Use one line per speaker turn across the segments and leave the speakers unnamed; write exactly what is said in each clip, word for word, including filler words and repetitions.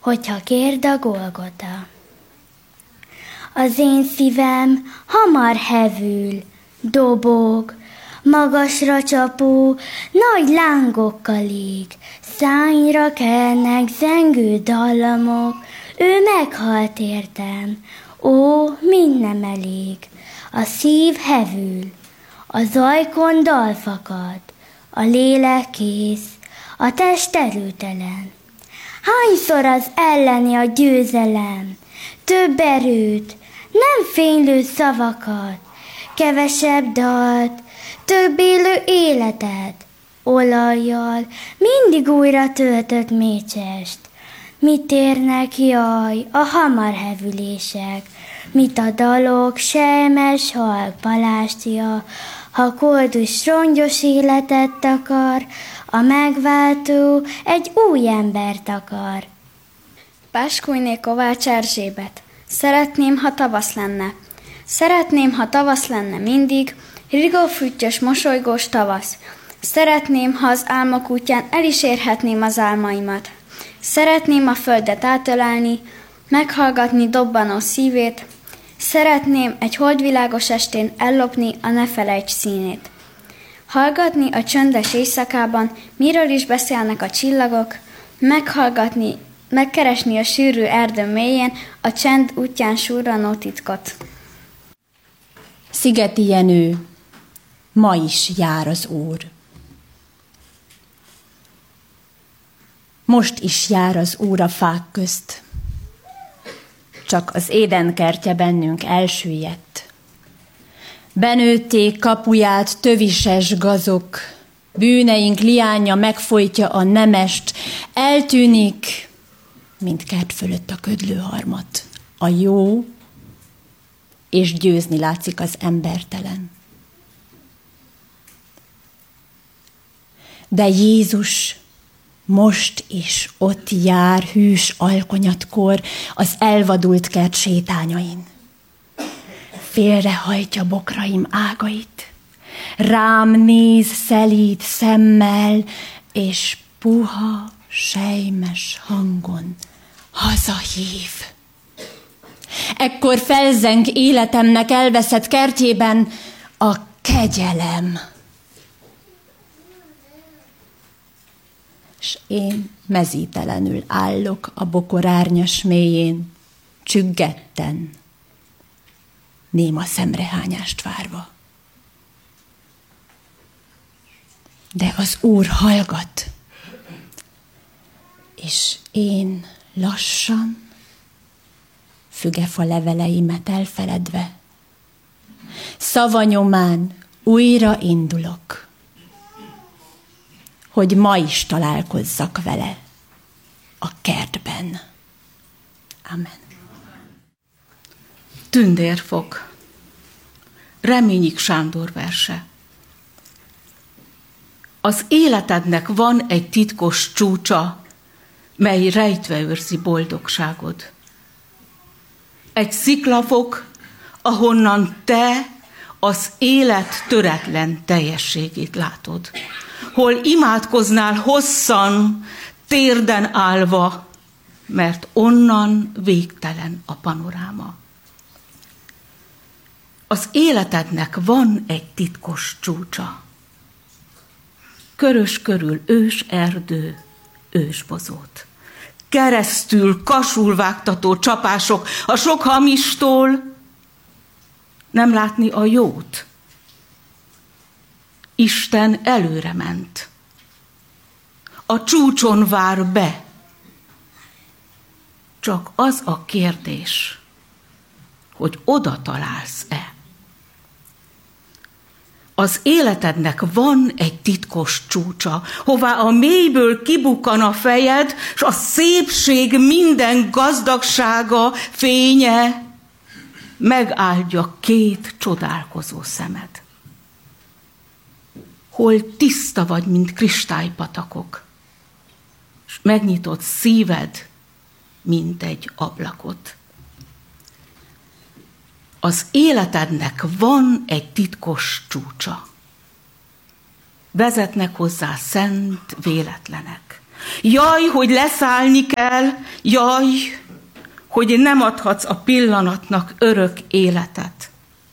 hogyha kérd a Golgota. Az én szívem hamar hevül, dobog, magasra csapó, nagy lángokkal ég, szányra kelnek zengő dallamok, ő meghalt értem, ó, mind nem elég. A szív hevül, az ajkon dal fakad, a lélek kész, a test erőtelen. Hányszor az elleni a győzelem, több erőt, nem fénylő szavakat, kevesebb dalt, több élő életet, olajjal, mindig újra töltött mécsest. Mit érnek, jaj, a hamar hevülések, mit a dalok, sejmes, halk palástia, ha koldus, rongyos életet akar, a megváltó egy új embert akar.
Páskújné Kovács Erzsébet. Szeretném, ha tavasz lenne. Szeretném, ha tavasz lenne mindig, rigófüttyös, mosolygós tavasz. Szeretném, ha az álmok útján el is érhetném az álmaimat. Szeretném a földet átölelni, meghallgatni dobbanó szívét. Szeretném egy holdvilágos estén ellopni a ne felejts színét. Hallgatni a csöndes éjszakában, miről is beszélnek a csillagok, meghallgatni, megkeresni a sűrű erdő mélyén a csend útján surranó titkot.
Szigeti Jenő, ma is jár az Úr. Most is jár az Úr a fák közt, csak az édenkertje bennünk elsüllyedt. Benőtték kapuját tövises gazok, bűneink liánja megfojtja a nemest, eltűnik, mint kert fölött a ködlőharmat, a jó, és győzni látszik az embertelen. De Jézus most is ott jár hűs alkonyatkor az elvadult kert sétányain. Félrehajtja bokraim ágait, rám néz szelíd szemmel, és puha, sejmes hangon hazahív. Ekkor felzeng életemnek elveszett kertjében a kegyelem. S én mezítelenül állok a bokor árnyas mélyén, csüggetten, néma szemrehányást várva. De az Úr hallgat, és én lassan, fügefa leveleimet elfeledve, szavanyomán újra indulok, hogy ma is találkozzak vele a kertben. Amen.
Tündérfok. Reményik Sándor verse. Az életednek van egy titkos csúcsa, mely rejtve őrzi boldogságod. Egy sziklafok, ahonnan te az élet töretlen teljességét látod. Hol imádkoznál hosszan, térden állva, mert onnan végtelen a panoráma. Az életednek van egy titkos csúcsa. Körös körül ős erdő, ősbozót. Keresztül kasul vágtató csapások a sok hamistól, nem látni a jót. Isten előre ment. A csúcson vár be. Csak az a kérdés, hogy oda találsz-e. Az életednek van egy titkos csúcsa, hová a mélyből kibukkan a fejed, és a szépség minden gazdagsága, fénye megáldja két csodálkozó szemed. Hol tiszta vagy, mint kristálypatakok, és megnyitod szíved, mint egy ablakot. Az életednek van egy titkos csúcsa. Vezetnek hozzá szent véletlenek. Jaj, hogy leszállni kell, jaj, hogy nem adhatsz a pillanatnak örök életet.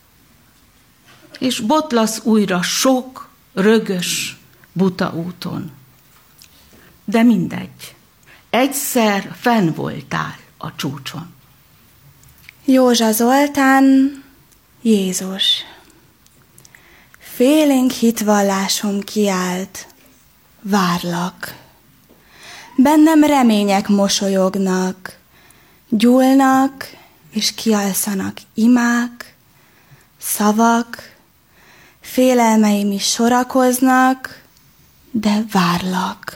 És botlasz újra sok, rögös, buta úton. De mindegy, egyszer fenn voltál a csúcson.
Józsa Zoltán, Jézus. Félénk hitvallásom kiállt, várlak. Bennem remények mosolyognak, gyúlnak és kialszanak imák, szavak, félelmeim is sorakoznak, de várlak.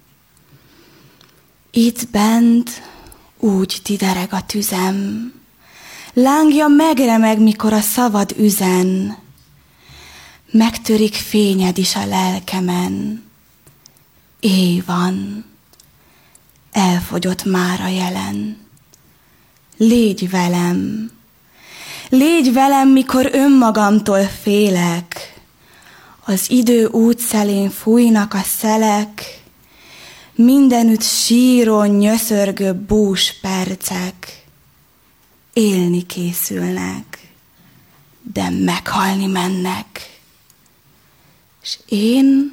Itt bent úgy tidereg a tüzem, lángja megremeg, mikor a szavad üzen, megtörik fényed is a lelkemen. Éj van, elfogyott már a jelen. Légy velem, légy velem, mikor önmagamtól félek. Az idő útszelén fújnak a szelek, mindenütt síron nyöszörgő bús percek. Élni készülnek, de meghalni mennek. És én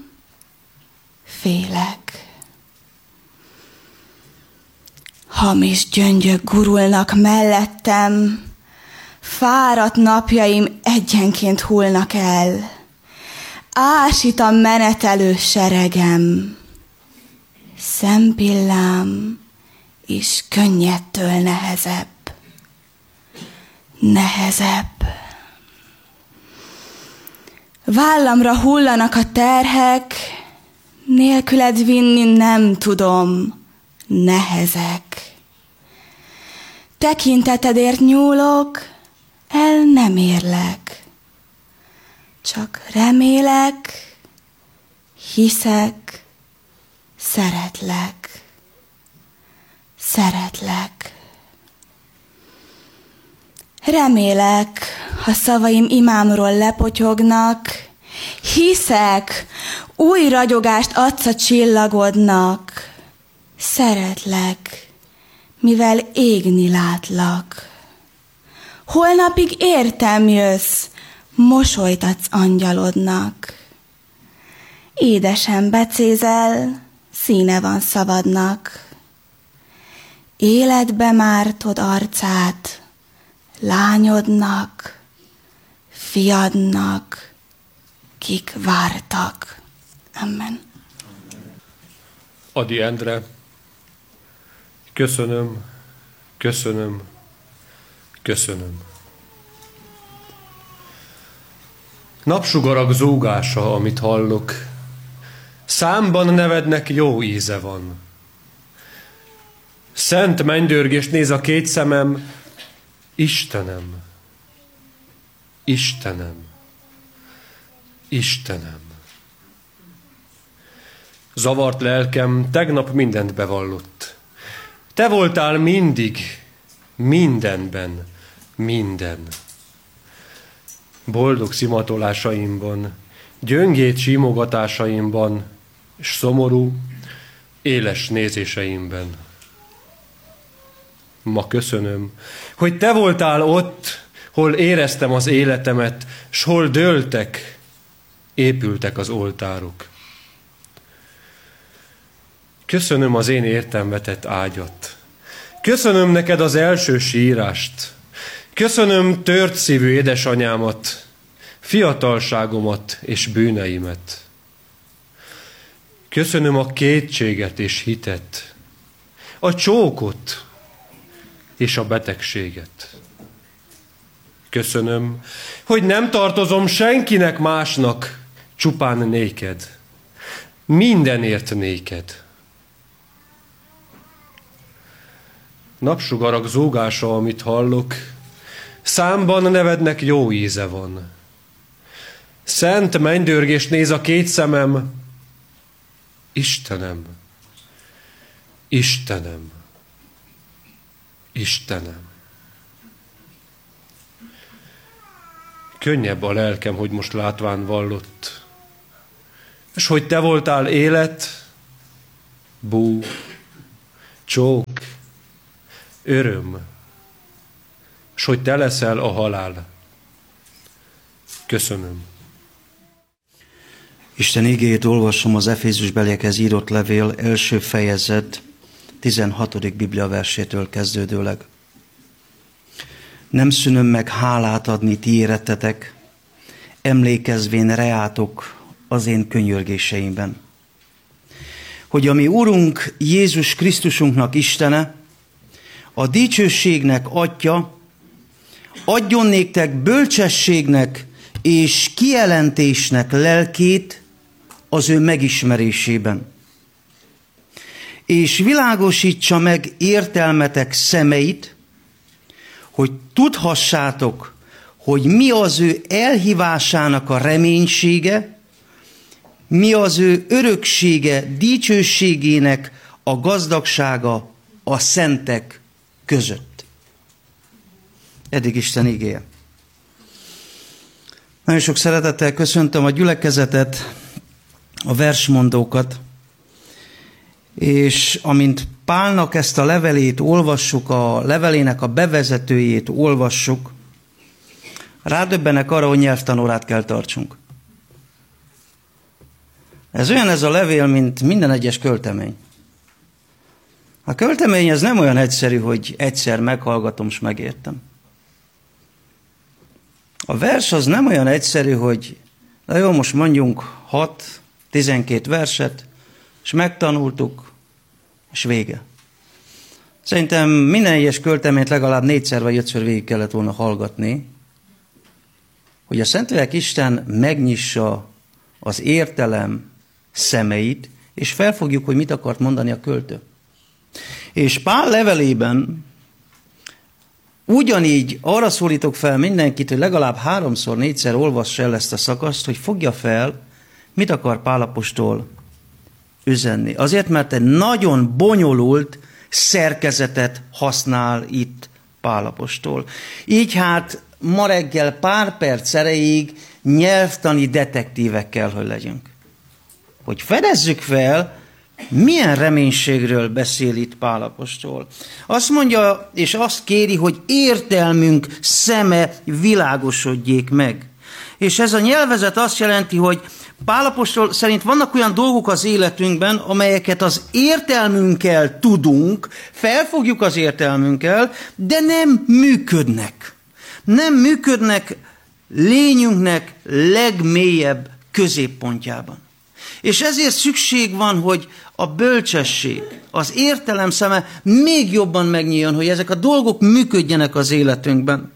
félek. Hamis gyöngyök gurulnak mellettem, fáradt napjaim egyenként hullnak el. Ásít a menetelő seregem, szempillám és könnyedtől nehezebb. Nehezebb. Vállamra hullanak a terhek, nélküled vinni nem tudom, nehezek. Tekintetedért nyúlok, el nem érlek. Csak remélek, hiszek, szeretlek, szeretlek. Remélek, ha szavaim imámról lepotyognak, hiszek, új ragyogást adsz a csillagodnak. Szeretlek, mivel égni látlak. Holnapig értem jössz, mosolyt adsz angyalodnak. Édesen becézel, színe van szavadnak. Életbe mártod arcát, lányodnak, fiadnak, kik vártak. Amen.
Ady Endre, köszönöm, köszönöm, köszönöm. Napsugarak zúgása, amit hallok, számban nevednek jó íze van. Szent mennydörgést néz a két szemem, Istenem, Istenem, Istenem. Zavart lelkem tegnap mindent bevallott. Te voltál mindig, mindenben, minden. Boldog szimatolásaimban, gyöngét simogatásaimban, és szomorú, éles nézéseimben. Ma köszönöm, hogy te voltál ott, hol éreztem az életemet, s hol dőltek, épültek az oltárok. Köszönöm az én értem vetett ágyat. Köszönöm neked az első sírást. Köszönöm tört szívű édesanyámat, fiatalságomat és bűneimet. Köszönöm a kétséget és hitet, a csókot és a betegséget. Köszönöm, hogy nem tartozom senkinek másnak, csupán néked. Mindenért néked. Napsugarak zúgása, amit hallok, számban nevednek jó íze van. Szent mennydörgést néz a két szemem, Istenem, Istenem, Istenem. Könnyebb a lelkem, hogy most látván vallott, és hogy te voltál élet, bú, csók, öröm, s hogy te leszel a halál. Köszönöm.
Isten igéjét olvasom az Efézusbeliekhez írott levél első fejezet tizenhatodik Biblia versétől kezdődőleg. Nem szűnöm meg hálát adni ti érettetek, emlékezvén reátok az én könyörgéseimben. Hogy a mi Urunk Jézus Krisztusunknak Istene, a dicsőségnek Atya, adjon néktek bölcsességnek és kijelentésnek lelkét az ő megismerésében. És világosítsa meg értelmetek szemeit, hogy tudhassátok, hogy mi az ő elhívásának a reménysége, mi az ő öröksége, dicsőségének a gazdagsága a szentek között. Eddig Isten igéje. Nagyon sok szeretettel köszöntöm a gyülekezetet, a versmondókat, és amint Pálnak ezt a levelét olvassuk, a levelének a bevezetőjét olvassuk, rádöbbenek arra, hogy nyelvtanórát kell tartsunk. Ez olyan ez a levél, mint minden egyes költemény. A költemény ez nem olyan egyszerű, hogy egyszer meghallgatom, és megértem. A vers az nem olyan egyszerű, hogy na jó, most mondjunk hat, tizenkét verset, és megtanultuk, és vége. Szerintem minden egyes költeményt legalább négyszer vagy ötször végig kellett volna hallgatni, hogy a Szentlélek Isten megnyissa az értelem szemeit, és felfogjuk, hogy mit akart mondani a költő. És Pál levelében ugyanígy arra szólítok fel mindenkit, hogy legalább háromszor, négyszer olvassa el ezt a szakaszt, hogy fogja fel, mit akar Pál apostol üzenni. Azért, mert egy nagyon bonyolult szerkezetet használ itt Pál apostol. Így hát ma reggel pár perc erejéig nyelvtani detektívek kell, hogy legyünk. Hogy fedezzük fel, milyen reménységről beszél itt Pál apostol. Azt mondja, és azt kéri, hogy értelmünk szeme világosodjék meg. És ez a nyelvezet azt jelenti, hogy Pál apostol szerint vannak olyan dolgok az életünkben, amelyeket az értelmünkkel tudunk, felfogjuk az értelmünkkel, de nem működnek. Nem működnek lényünknek legmélyebb középpontjában. És ezért szükség van, hogy a bölcsesség, az értelem szeme még jobban megnyíljon, hogy ezek a dolgok működjenek az életünkben.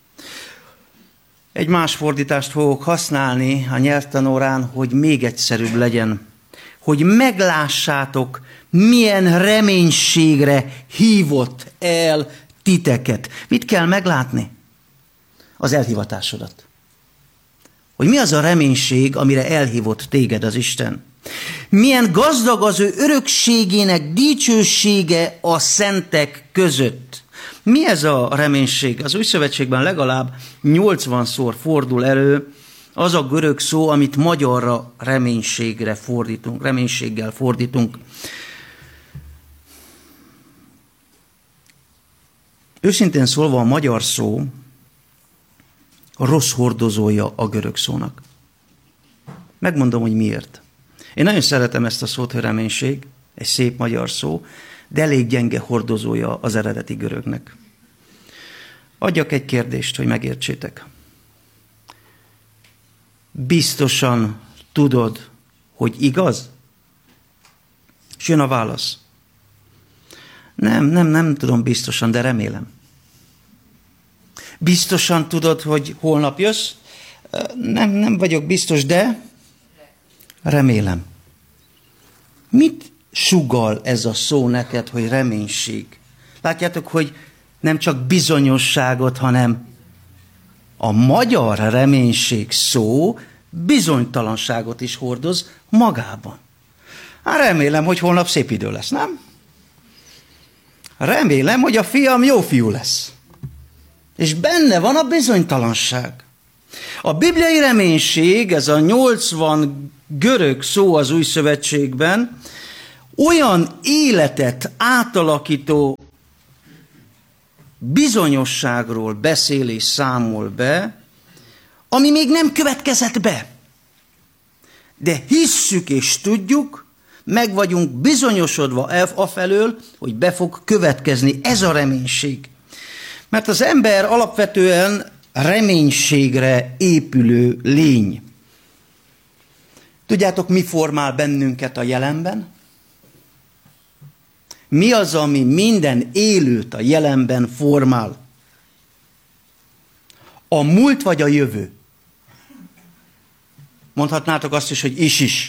Egy más fordítást fogok használni a nyelvtanórán, hogy még egyszerűbb legyen. Hogy meglássátok, milyen reménységre hívott el titeket. Mit kell meglátni? Az elhivatásodat. Hogy mi az a reménység, amire elhívott téged az Isten. Milyen gazdag az ő örökségének dicsősége a szentek között. Mi ez a reménység? Az Új Szövetségben legalább nyolcvanszor fordul elő az a görög szó, amit magyarra reménységre fordítunk, reménységgel fordítunk. Őszintén szólva a magyar szó a rossz hordozója a görög szónak. Megmondom, hogy miért. Én nagyon szeretem ezt a szót, hogy reménység, egy szép magyar szó, de elég gyenge hordozója az eredeti görögnek. Adjak egy kérdést, hogy megértsétek. Biztosan tudod, hogy igaz? És jön a válasz. Nem, nem, nem tudom biztosan, de remélem. Biztosan tudod, hogy holnap jössz? Nem, nem vagyok biztos, de remélem. Mit sugall ez a szó neked, hogy reménység? Látjátok, hogy nem csak bizonyosságot, hanem a magyar reménység szó bizonytalanságot is hordoz magában. Hát remélem, hogy holnap szép idő lesz, nem? Remélem, hogy a fiam jó fiú lesz. És benne van a bizonytalanság. A bibliai reménység, ez a nyolcvan görög szó az Új Szövetségben, olyan életet átalakító bizonyosságról beszél és számol be, ami még nem következett be. De hisszük és tudjuk, meg vagyunk bizonyosodva afelől, hogy be fog következni. Ez a reménység. Mert az ember alapvetően reménységre épülő lény. Tudjátok, mi formál bennünket a jelenben? Mi az, ami minden élőt a jelenben formál? A múlt vagy a jövő? Mondhatnátok azt is, hogy is-is.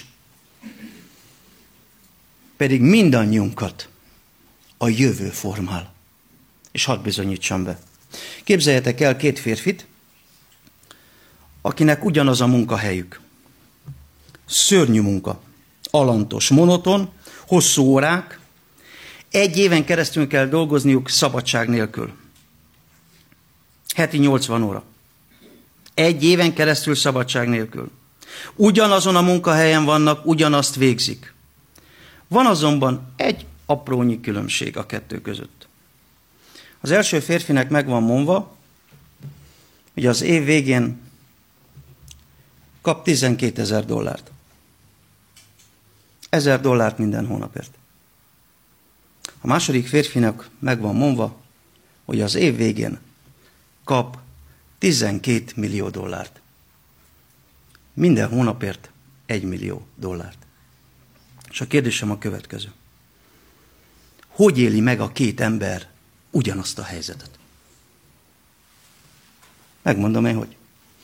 Pedig mindannyiunkat a jövő formál. És hadd bizonyítsam be. Képzeljetek el két férfit, akinek ugyanaz a munkahelyük. Szörnyű munka, alantos, monoton, hosszú órák, egy éven keresztül kell dolgozniuk szabadság nélkül. Heti nyolcvan óra. Egy éven keresztül szabadság nélkül. Ugyanazon a munkahelyen vannak, ugyanazt végzik. Van azonban egy aprónyi különbség a kettő között. Az első férfinek meg van mondva, hogy az év végén kap tizenkétezer dollárt. Ezer dollárt minden hónapért. A második férfinak meg van mondva, hogy az év végén kap tizenkét millió dollárt. Minden hónapért egy millió dollárt. És a kérdésem a következő. Hogy éli meg a két ember ugyanazt a helyzetet? Megmondom én, hogy.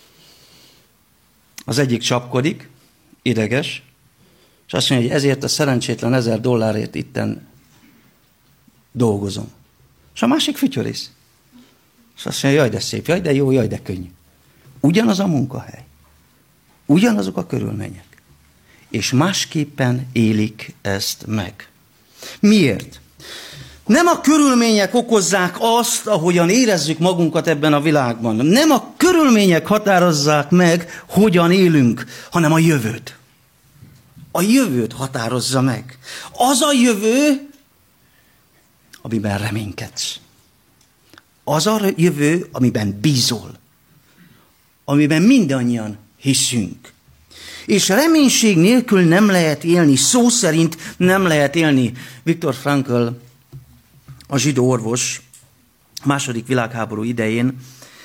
Az egyik csapkodik, ideges, és azt mondja, hogy ezért a szerencsétlen ezer dollárért itten dolgozom. És a másik fütyörész. És azt mondja, jaj, de szép, jaj, de jó, jaj, de könnyű. Ugyanaz a munkahely. Ugyanazok a körülmények. És másképpen élik ezt meg. Miért? Nem a körülmények okozzák azt, ahogyan érezzük magunkat ebben a világban. Nem a körülmények határozzák meg, hogyan élünk, hanem a jövőt. A jövőt határozza meg. Az a jövő, amiben reménykedsz. Az a jövő, amiben bízol. Amiben mindannyian hiszünk. És reménység nélkül nem lehet élni, szó szerint nem lehet élni. Viktor Frankl, a zsidó orvos, második világháború idején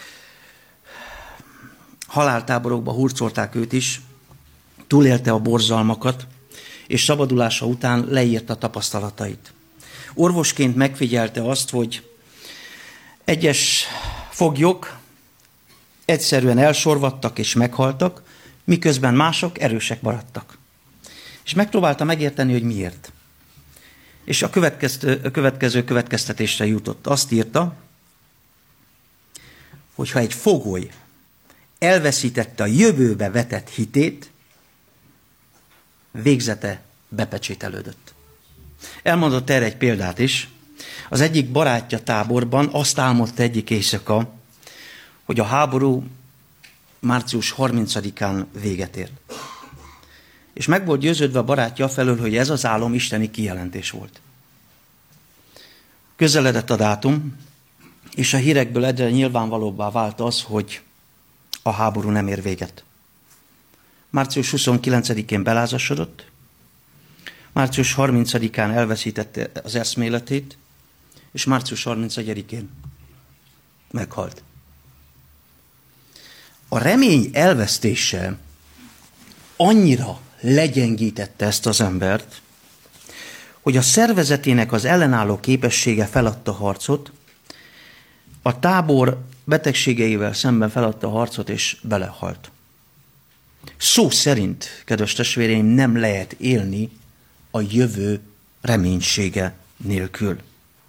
haláltáborokba hurcolták őt is, túlélte a borzalmakat, és szabadulása után leírta tapasztalatait. Orvosként megfigyelte azt, hogy egyes foglyok egyszerűen elsorvadtak és meghaltak, miközben mások erősek maradtak. És megpróbálta megérteni, hogy miért. És a következő, a következő következtetésre jutott. Azt írta, hogy ha egy fogoly elveszítette a jövőbe vetett hitét, végzete bepecsételődött. Elmondott erre egy példát is. Az egyik barátja táborban azt álmodta egyik éjszaka, hogy a háború március harmincadikán véget ér. És meg volt győződve a barátja felől, hogy ez az álom isteni kijelentés volt. Közeledett a dátum, és a hírekből egyre nyilvánvalóbbá vált az, hogy a háború nem ér véget. március huszonkilencedikén belázasodott, március harmincadikán elveszítette az eszméletét, és március harmincegyedikén meghalt. A remény elvesztése annyira legyengítette ezt az embert, hogy a szervezetének az ellenálló képessége feladta harcot, a tábor betegségeivel szemben feladta a harcot, és belehalt. Szó szerint, kedves testvéreim, nem lehet élni a jövő reménysége nélkül.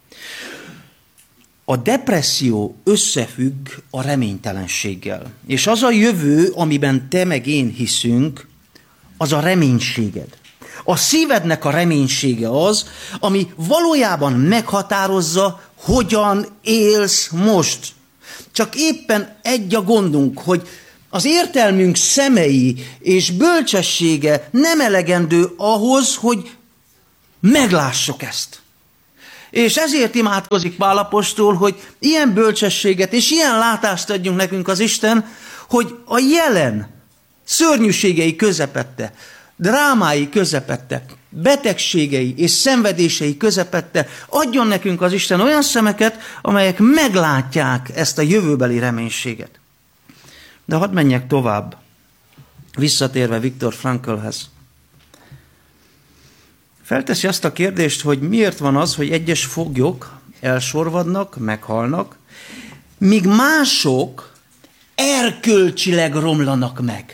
A depresszió összefügg a reménytelenséggel. És az a jövő, amiben te meg én hiszünk, az a reménységed. A szívednek a reménysége az, ami valójában meghatározza, hogyan élsz most. Csak éppen egy a gondunk, hogy az értelmünk szemei és bölcsessége nem elegendő ahhoz, hogy meglássuk ezt. És ezért imádkozik Pál apostol, hogy ilyen bölcsességet és ilyen látást adjunk nekünk az Isten, hogy a jelen szörnyűségei közepette, drámái közepette, betegségei és szenvedései közepette adjon nekünk az Isten olyan szemeket, amelyek meglátják ezt a jövőbeli reménységet. De hadd menjek tovább, visszatérve Viktor Franklhez. Felteszi azt a kérdést, hogy miért van az, hogy egyes foglyok elsorvadnak, meghalnak, míg mások erkölcsileg romlanak meg.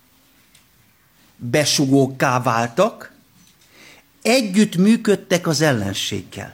Besugókká váltak, együtt működtek az ellenséggel.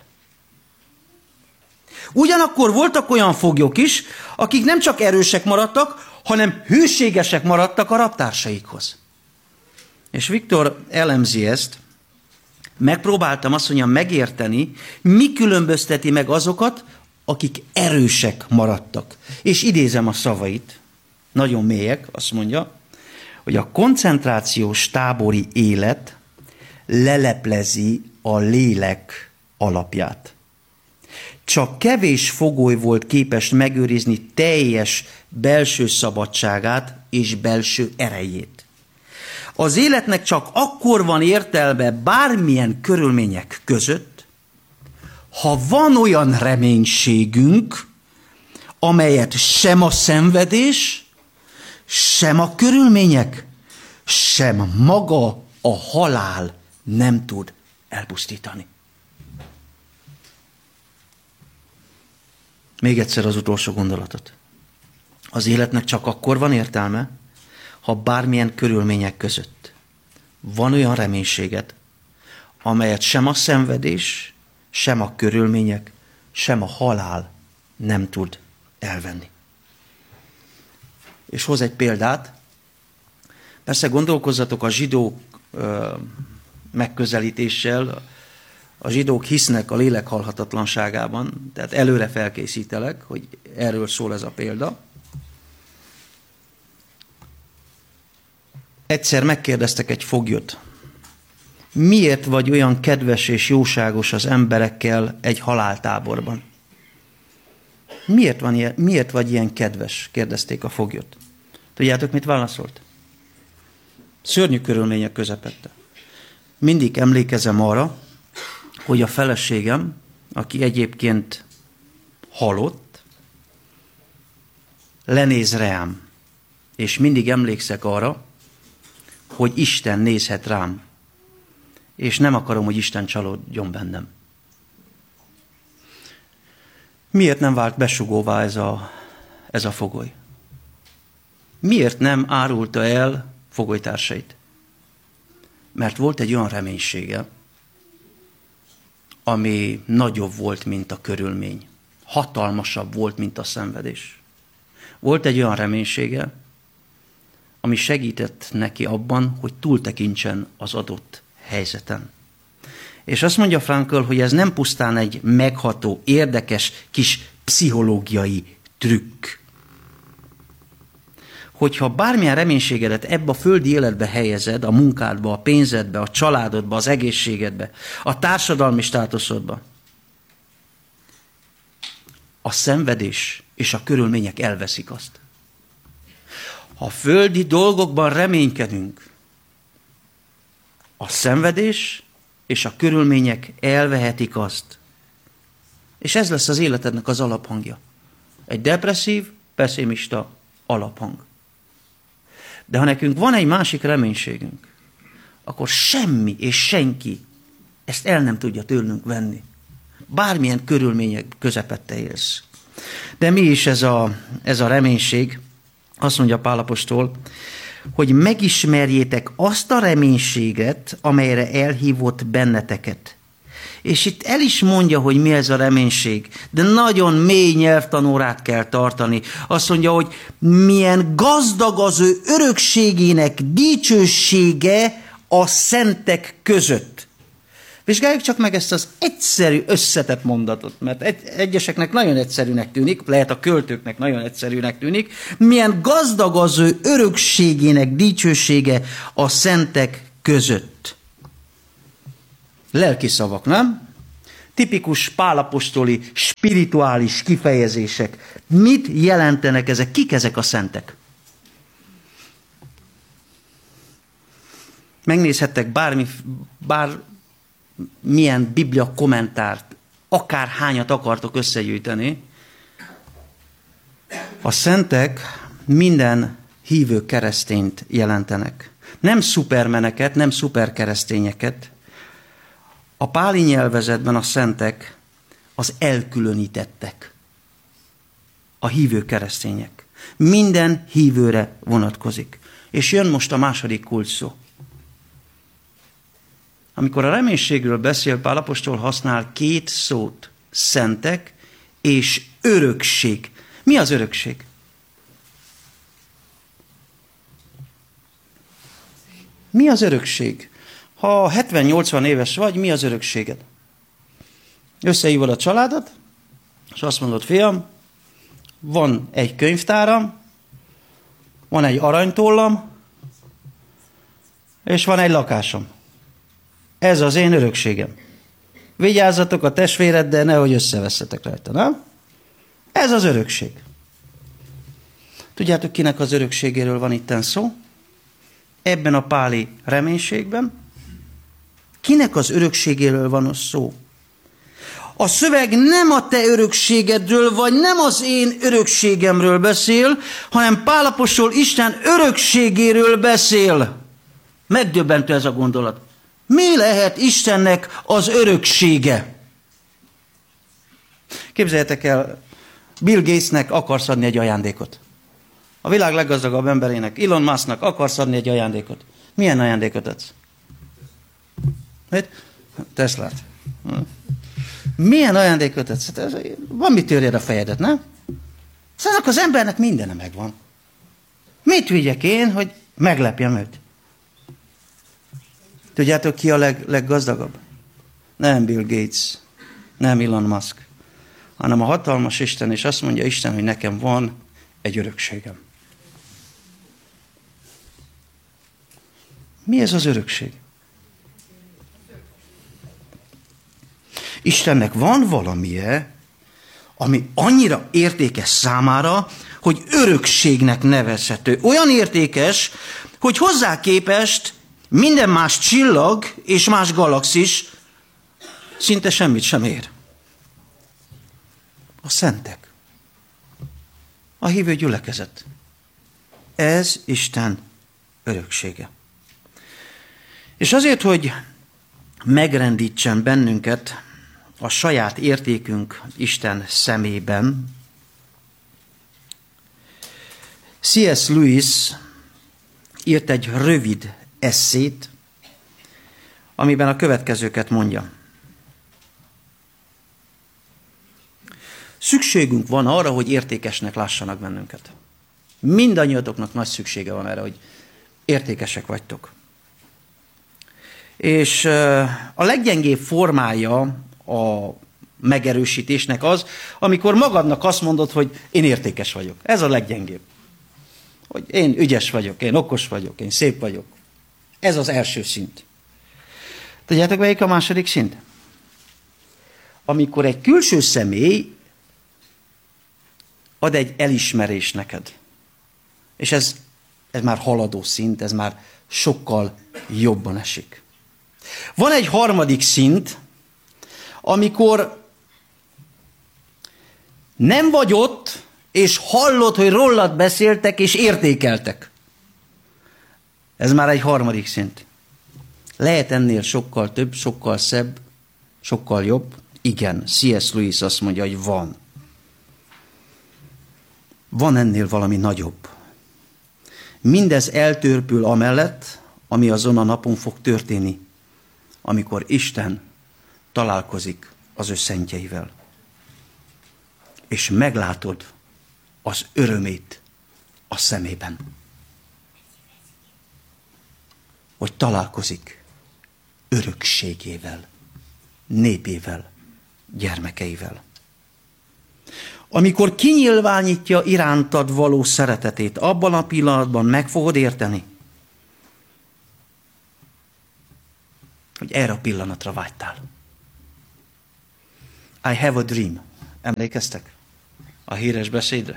Ugyanakkor voltak olyan foglyok is, akik nem csak erősek maradtak, hanem hűségesek maradtak a rabtársaikhoz. És Viktor elemzi ezt, megpróbáltam azt mondja megérteni, mi különbözteti meg azokat, akik erősek maradtak. És idézem a szavait, nagyon mélyek, azt mondja, hogy a koncentrációs tábori élet leleplezi a lélek alapját. Csak kevés fogoly volt képes megőrizni teljes belső szabadságát és belső erejét. Az életnek csak akkor van értelme bármilyen körülmények között, ha van olyan reménységünk, amelyet sem a szenvedés, sem a körülmények, sem maga a halál nem tud elpusztítani. Még egyszer az utolsó gondolatot. Az életnek csak akkor van értelme, ha bármilyen körülmények között van olyan reménységet, amelyet sem a szenvedés, sem a körülmények, sem a halál nem tud elvenni. És hoz egy példát. Persze gondolkozzatok a zsidó ö, megközelítéssel, a zsidók hisznek a lélek halhatatlanságában, tehát előre felkészítelek, hogy erről szól ez a példa. Egyszer megkérdeztek egy foglyot, miért vagy olyan kedves és jóságos az emberekkel egy haláltáborban? Miért, van ilyen, miért vagy ilyen kedves? Kérdezték a foglyot. Tudjátok, mit válaszolt? Szörnyű körülmények közepette. Mindig emlékezem arra, hogy a feleségem, aki egyébként halott, lenéz rám, és mindig emlékszek arra, hogy Isten nézhet rám, és nem akarom, hogy Isten csalódjon bennem. Miért nem vált besugóvá ez a, ez a fogoly? Miért nem árulta el fogolytársait? Mert volt egy olyan reménysége, ami nagyobb volt, mint a körülmény. Hatalmasabb volt, mint a szenvedés. Volt egy olyan reménysége, ami segített neki abban, hogy túltekintsen az adott helyzeten. És azt mondja Frankl, hogy ez nem pusztán egy megható, érdekes kis pszichológiai trükk. Hogyha bármilyen reménységedet ebbe a földi életbe helyezed, a munkádba, a pénzedbe, a családodba, az egészségedbe, a társadalmi státuszodba, a szenvedés és a körülmények elveszik azt. Ha földi dolgokban reménykedünk, a szenvedés és a körülmények elvehetik azt. És ez lesz az életednek az alaphangja. Egy depresszív, pesszimista alaphang. De ha nekünk van egy másik reménységünk, akkor semmi és senki ezt el nem tudja tőlünk venni. Bármilyen körülmények közepette élsz. De mi is ez a, ez a reménység? Azt mondja Pál apostol, hogy megismerjétek azt a reménységet, amelyre elhívott benneteket. És itt el is mondja, hogy mi ez a reménység, de nagyon mély nyelvtanórát kell tartani. Azt mondja, hogy milyen gazdag az ő örökségének dicsősége a szentek között. Vizsgáljuk csak meg ezt az egyszerű összetett mondatot, mert egy, egyeseknek nagyon egyszerűnek tűnik, lehet a költőknek nagyon egyszerűnek tűnik, milyen gazdag az ő örökségének dicsősége a szentek között. Lelki szavak, nem? Tipikus pálapostoli, spirituális kifejezések. Mit jelentenek ezek? Kik ezek a szentek? Megnézhettek bármi, bármilyen biblia kommentárt, akár hányat akartok összegyűjteni. A szentek minden hívő keresztényt jelentenek. Nem szupermeneket, nem szuperkeresztényeket. A páli nyelvezetben a szentek az elkülönítettek. A hívő keresztények. Minden hívőre vonatkozik. És jön most a második kulcs szó. Amikor a reménységről beszél, Pál apostol használ két szót. Szentek és örökség. Mi az örökség? Mi az örökség? Ha hetven-nyolcvan éves vagy, mi az örökséged? Összehívod a családot, és azt mondod, fiam, van egy könyvtáram, van egy aranytollam, és van egy lakásom. Ez az én örökségem. Vigyázzatok a testvéreddel, nehogy összevesszetek rajta, nem? Ez az örökség. Tudjátok, kinek az örökségéről van itten szó? Ebben a páli reménységben. Kinek az örökségéről van szó? A szöveg nem a te örökségedről, vagy nem az én örökségemről beszél, hanem Pál apostol Isten örökségéről beszél. Megdöbbentő ez a gondolat. Mi lehet Istennek az öröksége? Képzeljétek el, Bill Gatesnek akarsz adni egy ajándékot. A világ leggazdagabb emberének, Elon Musknak akarsz adni egy ajándékot. Milyen ajándékot adsz? Mit? Teslát. Milyen ajándékot adsz? Van mit törjed a fejedet, nem? Szóval az embernek mindene megvan. Mit vigyek én, hogy meglepjem őt? Tudjátok, ki a leg, leggazdagabb? Nem Bill Gates, nem Elon Musk, hanem a hatalmas Isten, és azt mondja Isten, hogy nekem van egy örökségem. Mi ez az örökség? Istennek van valamije, ami annyira értékes számára, hogy örökségnek nevezhető. Olyan értékes, hogy hozzá képest minden más csillag és más galaxis szinte semmit sem ér. A szentek. A hívő gyülekezet. Ez Isten öröksége. És azért, hogy megrendítsen bennünket a saját értékünk Isten szemében, C S Lewis írt egy rövid esszét, amiben a következőket mondja. Szükségünk van arra, hogy értékesnek lássanak bennünket. Mindannyiatoknak nagy szüksége van erre, hogy értékesek vagytok. És a leggyengébb formája a megerősítésnek az, amikor magadnak azt mondod, hogy én értékes vagyok. Ez a leggyengébb. Hogy én ügyes vagyok, én okos vagyok, én szép vagyok. Ez az első szint. Tudjátok, melyik a második szint? Amikor egy külső személy ad egy elismerést neked. És ez, ez már haladó szint, ez már sokkal jobban esik. Van egy harmadik szint, amikor nem vagy ott, és hallod, hogy rólad beszéltek, és értékeltek. Ez már egy harmadik szint. Lehet ennél sokkal több, sokkal szebb, sokkal jobb? Igen, C S Lewis azt mondja, hogy van. Van ennél valami nagyobb. Mindez eltörpül amellett, ami azon a napon fog történni, amikor Isten találkozik az ő szentjeivel. És meglátod az örömét a szemében. Hogy találkozik örökségével, népével, gyermekeivel. Amikor kinyilvánítja irántad való szeretetét, abban a pillanatban meg fogod érteni, hogy erre a pillanatra vágytál. I have a dream. Emlékeztek a híres beszédre?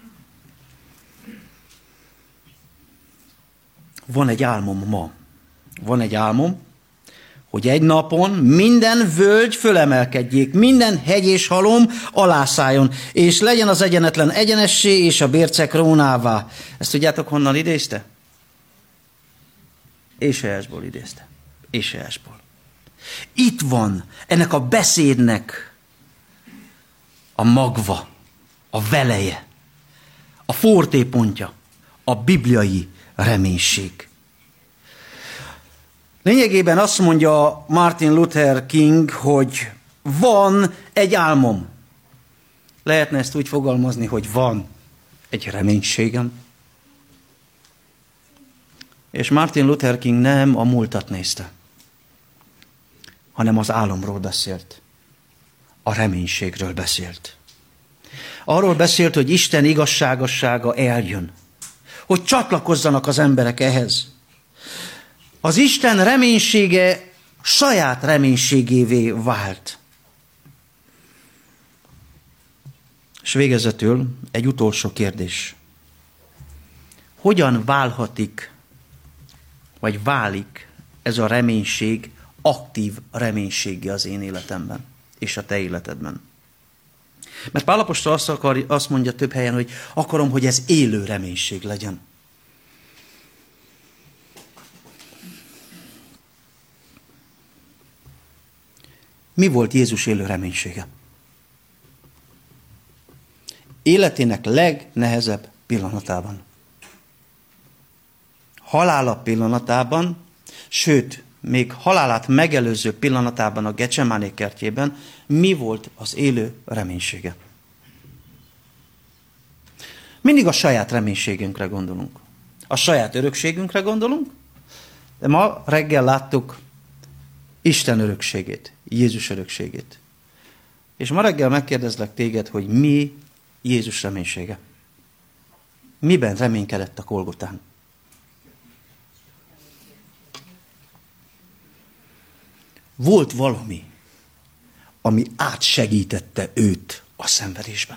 Van egy álmom ma. Van egy álmom, hogy egy napon minden völgy fölemelkedjék, minden hegy és halom alászálljon, és legyen az egyenetlen egyenessé, és a bércek rónává. Ezt tudjátok, honnan idézte? Ézsaiásból idézte. Ézsaiásból. Itt van ennek a beszédnek a magva, a veleje, a fortépontja, a bibliai reménység. Lényegében azt mondja Martin Luther King, hogy van egy álmom. Lehetne ezt úgy fogalmazni, hogy van egy reménységem. És Martin Luther King nem a múltat nézte, hanem az álomról beszélt. A reménységről beszélt. Arról beszélt, hogy Isten igazságossága eljön. Hogy csatlakozzanak az emberek ehhez. Az Isten reménysége saját reménységévé vált. És végezetül egy utolsó kérdés. Hogyan válhatik, vagy válik ez a reménység aktív reménységgé az én életemben és a te életedben? Mert Pál apostol azt, akar, azt mondja több helyen, hogy akarom, hogy ez élő reménység legyen. Mi volt Jézus élő reménysége? Életének legnehezebb pillanatában. Halála pillanatában, sőt, még halálát megelőző pillanatában a Gecsemáné kertjében mi volt az élő reménysége? Mindig a saját reménységünkre gondolunk. A saját örökségünkre gondolunk, de ma reggel láttuk Isten örökségét, Jézus örökségét. És ma reggel megkérdezlek téged, hogy mi Jézus reménysége? Miben reménykedett a Golgotán? Volt valami, ami átsegítette őt a szenvedésben.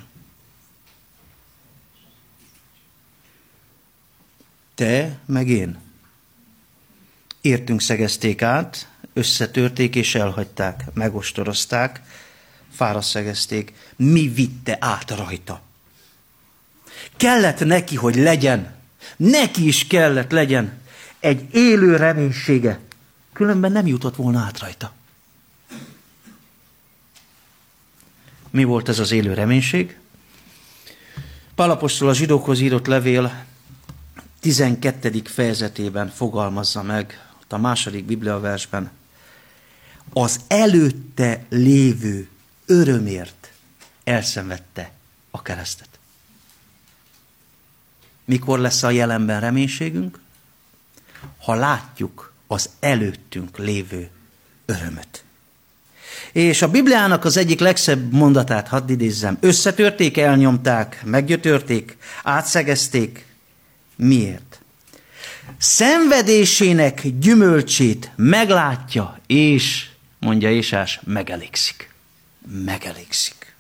Te meg én. Értünk szegezték át, összetörték és elhagyták, megostorozták, fára szegezték. Mi vitte át rajta? Kellett neki, hogy legyen, neki is kellett legyen egy élő reménysége, különben nem jutott volna át rajta. Mi volt ez az élő reménység? Pál apostol a zsidókhoz írott levél tizenkettedik fejezetében fogalmazza meg, a második bibliaversben, az előtte lévő örömért elszenvedte a keresztet. Mikor lesz a jelenben reménységünk? Ha látjuk az előttünk lévő örömöt. És a Bibliának az egyik legszebb mondatát hadd idézzem. Összetörték, elnyomták, meggyötörték, átszegezték. Miért? Szenvedésének gyümölcsét meglátja, és, mondja Ésás, megelégszik. Megelégszik.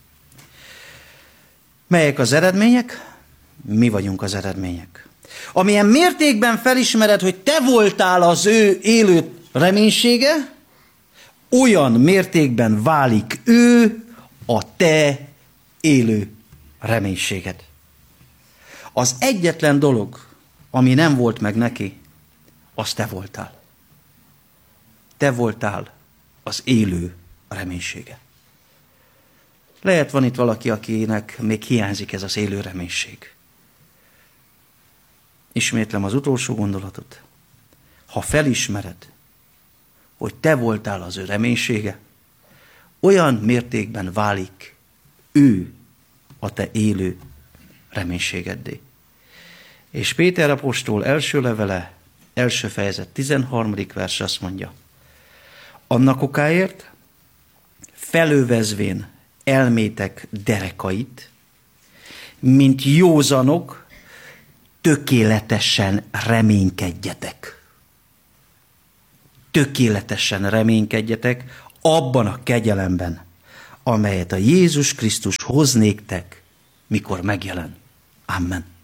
Melyek az eredmények? Mi vagyunk az eredmények. Amilyen mértékben felismered, hogy te voltál az ő élő reménysége, olyan mértékben válik ő a te élő reménységed. Az egyetlen dolog, ami nem volt meg neki, az te voltál. Te voltál az élő reménysége. Lehet van itt valaki, akinek még hiányzik ez az élő reménység. Ismétlem az utolsó gondolatot. Ha felismered, hogy te voltál az ő reménysége, olyan mértékben válik ő a te élő reménységeddé. És Péter apostol első levele, első fejezet, tizenharmadik vers azt mondja, annak okáért felövezvén elmétek derekait, mint józanok, tökéletesen reménykedjetek. tökéletesen reménykedjetek abban a kegyelemben, amelyet a Jézus Krisztus hoz néktek, mikor megjelen. Amen.